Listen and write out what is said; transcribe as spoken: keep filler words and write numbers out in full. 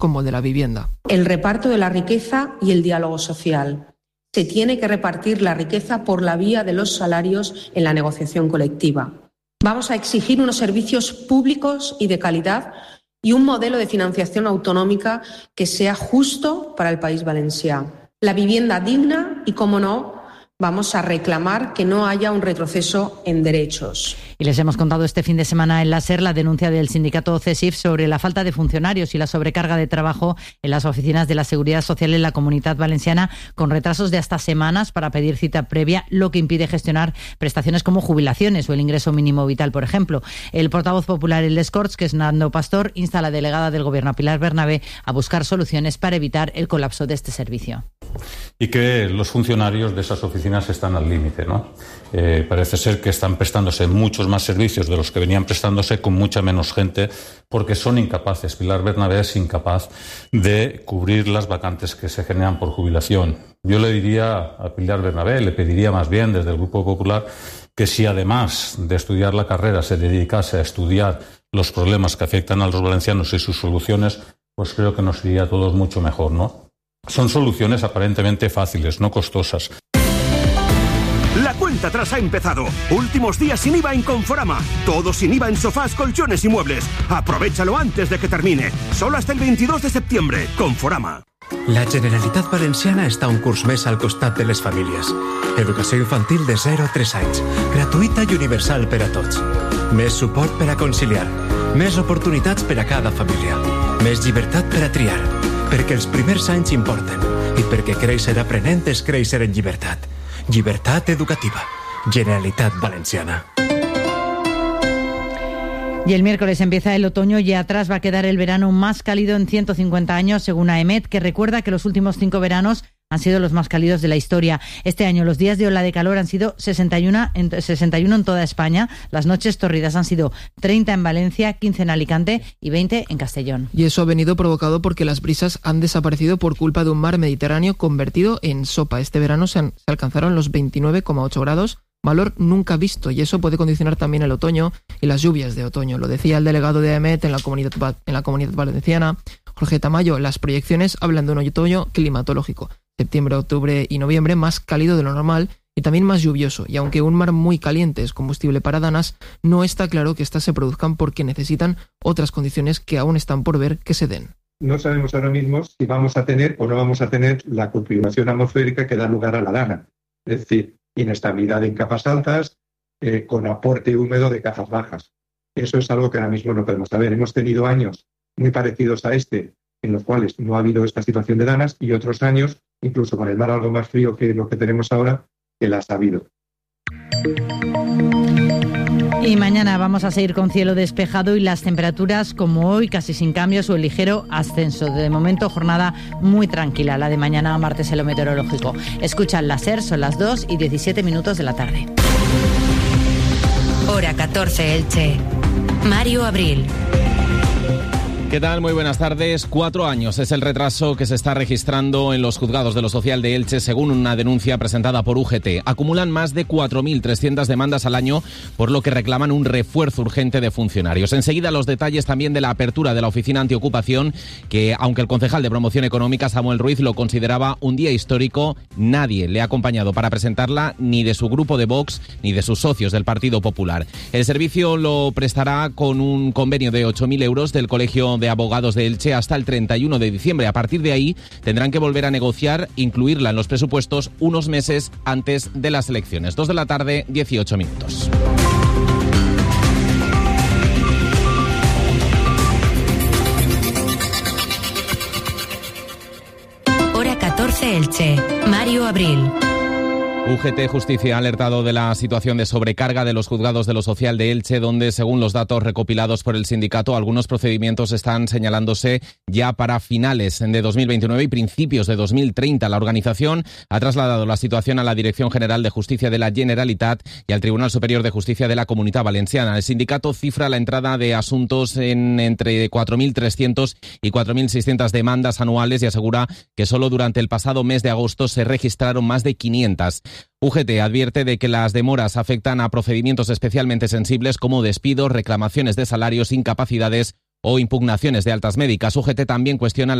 como el de la vivienda. El reparto de la riqueza y el diálogo social. Se tiene que repartir la riqueza por la vía de los salarios en la negociación colectiva. Vamos a exigir unos servicios públicos y de calidad y un modelo de financiación autonómica que sea justo para el País Valencià. La vivienda digna y, cómo no, vamos a reclamar que no haya un retroceso en derechos. Y les hemos contado este fin de semana en la SER la denuncia del sindicato CESIF sobre la falta de funcionarios y la sobrecarga de trabajo en las oficinas de la Seguridad Social en la Comunitat Valenciana, con retrasos de hasta semanas para pedir cita previa, lo que impide gestionar prestaciones como jubilaciones o el ingreso mínimo vital, por ejemplo. El portavoz popular en Les Corts, que es Nando Pastor, insta a la delegada del Gobierno, Pilar Bernabé, a buscar soluciones para evitar el colapso de este servicio. Y que los funcionarios de esas oficinas están al límite, ¿no? Eh, parece ser que están prestándose muchos más servicios de los que venían prestándose con mucha menos gente, porque son incapaces. Pilar Bernabé es incapaz de cubrir las vacantes que se generan por jubilación. Yo le diría a Pilar Bernabé, le pediría más bien desde el Grupo Popular, que si además de estudiar la carrera se dedicase a estudiar los problemas que afectan a los valencianos y sus soluciones, pues creo que nos iría a todos mucho mejor, ¿no? Son soluciones aparentemente fáciles, no costosas. La cuenta atrás ha empezado. Últimos días sin I V A en Conforama. Todo sin I V A en sofás, colchones y muebles. Aprovechalo antes de que termine. Solo hasta el veintidós de septiembre. Conforama. La Generalitat Valenciana està un curs més al costat de les famílies. Educació infantil de zero a tres anys. Gratuïta i universal per a tots. Més suport per a conciliar. Més oportunitats per a cada família. Més llibertat per a triar. Perquè els primers anys importen. I perquè créixer aprenent és créixer en llibertat. Llibertat educativa. Generalitat Valenciana. Y el miércoles empieza el otoño y atrás va a quedar el verano más cálido en ciento cincuenta años, según AEMET, que recuerda que los últimos cinco veranos han sido los más cálidos de la historia. Este año los días de ola de calor han sido sesenta y uno en, sesenta y uno en toda España. Las noches tórridas han sido treinta en Valencia, quince en Alicante y veinte en Castellón. Y eso ha venido provocado porque las brisas han desaparecido por culpa de un mar Mediterráneo convertido en sopa. Este verano se, han, se alcanzaron los veintinueve coma ocho grados, valor nunca visto, y eso puede condicionar también el otoño y las lluvias de otoño. Lo decía el delegado de AEMET en la comunidad, en la comunidad valenciana, Jorge Tamayo. Las proyecciones hablan de un otoño climatológico. Septiembre, octubre y noviembre más cálido de lo normal y también más lluvioso. Y aunque un mar muy caliente es combustible para danas, no está claro que éstas se produzcan porque necesitan otras condiciones que aún están por ver que se den. No sabemos ahora mismo si vamos a tener o no vamos a tener la configuración atmosférica que da lugar a la dana. Es decir, inestabilidad en capas altas, eh, con aporte húmedo de capas bajas. Eso es algo que ahora mismo no podemos saber. Hemos tenido años muy parecidos a este, en los cuales no ha habido esta situación de danas, y otros años, incluso con el mar algo más frío que lo que tenemos ahora, que las ha habido. Y mañana vamos a seguir con cielo despejado y las temperaturas como hoy casi sin cambios o el ligero ascenso. De momento jornada muy tranquila, la de mañana martes en lo meteorológico. Escuchan la SER, son las dos y diecisiete minutos de la tarde. Hora catorce Elche. Mario Abril. ¿Qué tal? Muy buenas tardes. Cuatro años es el retraso que se está registrando en los juzgados de lo social de Elche, según una denuncia presentada por U G T. Acumulan más de cuatro mil trescientas demandas al año, por lo que reclaman un refuerzo urgente de funcionarios. Enseguida los detalles también de la apertura de la oficina antiocupación, que aunque el concejal de Promoción Económica, Samuel Ruiz, lo consideraba un día histórico, nadie le ha acompañado para presentarla, ni de su grupo de Vox, ni de sus socios del Partido Popular. El servicio lo prestará con un convenio de ocho mil euros del Colegio de Abogados de Elche hasta el treinta y uno de diciembre. A partir de ahí tendrán que volver a negociar, incluirla en los presupuestos unos meses antes de las elecciones. Dos de la tarde, dieciocho minutos. Hora catorce Elche. Mario Abril. U G T Justicia ha alertado de la situación de sobrecarga de los juzgados de lo social de Elche, donde, según los datos recopilados por el sindicato, algunos procedimientos están señalándose ya para finales de dos mil veintinueve y principios de dos mil treinta. La organización ha trasladado la situación a la Dirección General de Justicia de la Generalitat y al Tribunal Superior de Justicia de la Comunitat Valenciana. El sindicato cifra la entrada de asuntos en entre cuatro mil trescientas y cuatro mil seiscientas demandas anuales y asegura que solo durante el pasado mes de agosto se registraron más de quinientas. U G T advierte de que las demoras afectan a procedimientos especialmente sensibles como despidos, reclamaciones de salarios, incapacidades o impugnaciones de altas médicas. U G T también cuestiona